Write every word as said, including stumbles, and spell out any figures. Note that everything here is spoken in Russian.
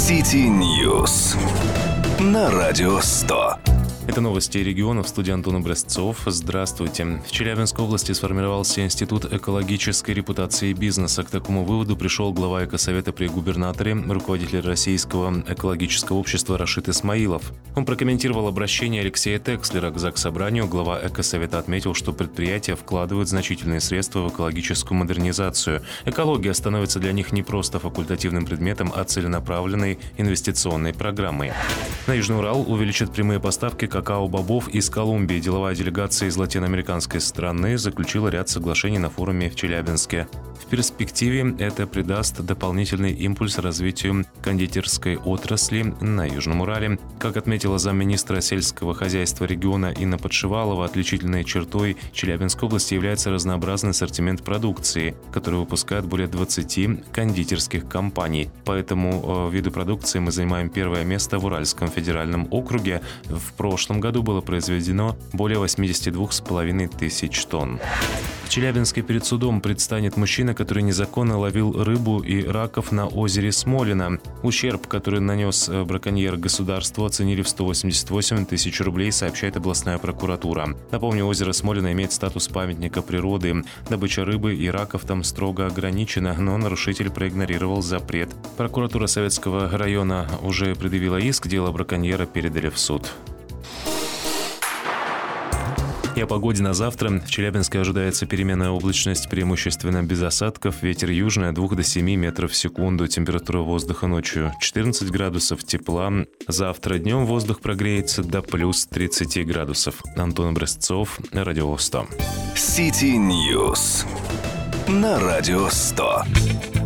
City News на Радио сто. Это новости регионов. В студии Антон Образцов. Здравствуйте. В Челябинской области сформировался Институт экологической репутации бизнеса. К такому выводу пришел глава Экосовета при губернаторе, руководитель Российского экологического общества Рашид Исмаилов. Он прокомментировал обращение Алексея Текслера к Заксобранию. Глава Экосовета отметил, что предприятия вкладывают значительные средства в экологическую модернизацию. Экология становится для них не просто факультативным предметом, а целенаправленной инвестиционной программой. На Южный Урал увеличат прямые поставки какао-бобов из Колумбии. Деловая делегация из латиноамериканской страны заключила ряд соглашений на форуме в Челябинске. В перспективе это придаст дополнительный импульс развитию кондитерской отрасли на Южном Урале. Как отметила замминистра сельского хозяйства региона Инна Подшивалова, отличительной чертой Челябинской области является разнообразный ассортимент продукции, который выпускают более двадцати кондитерских компаний. По этому виду продукции мы занимаем первое место в Уральском федеральном округе. В прошлом году было произведено более восьмидесяти двух с половиной тысяч тонн. В Челябинске перед судом предстанет мужчина, который незаконно ловил рыбу и раков на озере Смолино. Ущерб, который нанес браконьер государству, оценили в сто восемьдесят восемь тысяч рублей, сообщает областная прокуратура. Напомню, озеро Смолино имеет статус памятника природы. Добыча рыбы и раков там строго ограничена, но нарушитель проигнорировал запрет. Прокуратура Советского района уже предъявила иск, дело браконьера передали в суд. И о погоде на завтра. В Челябинске ожидается переменная облачность, преимущественно без осадков. Ветер южный от двух до семи метров в секунду. Температура воздуха ночью четырнадцать градусов тепла. Завтра днем воздух прогреется до плюс тридцати градусов. Антон Образцов, Радио сто. City News на Радио сто.